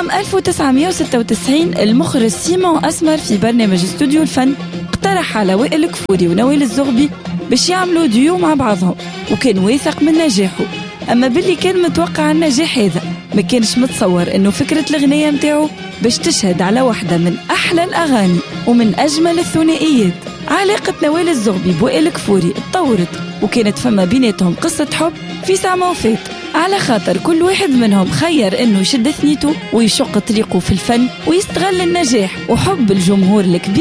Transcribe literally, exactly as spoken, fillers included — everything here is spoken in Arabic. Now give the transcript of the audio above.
عام ألف وتسعمائة وستة وتسعين المخرج سيمون أسمر في برنامج استوديو الفن اقترح على وائل كفوري ونوال الزغبي باش يعملوا ديو مع بعضهم، وكان واثق من نجاحه. أما باللي كان متوقع النجاح هذا ما كانش متصور إنه فكرة الغنية متاعه باش تشهد على واحدة من أحلى الأغاني ومن أجمل الثنائيات. علاقة نوال الزغبي بوائل كفوري اتطورت، وكانت فما بيناتهم قصة حب في ساعة وفات، على خاطر كل واحد منهم خير إنه يشد ثنيته ويشق طريقه في الفن ويستغل النجاح وحب الجمهور الكبير